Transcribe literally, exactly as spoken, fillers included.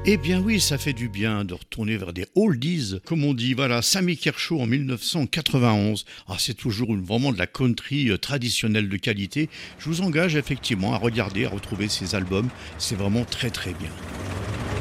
Eh bien oui, ça fait du bien de retourner vers des oldies, comme on dit. Voilà, Sammy Kershaw en mille neuf cent quatre-vingt-onze. Ah, c'est toujours une- vraiment de la country euh, traditionnelle de qualité. Je vous engage effectivement à regarder, à retrouver ces albums. C'est vraiment très très bien.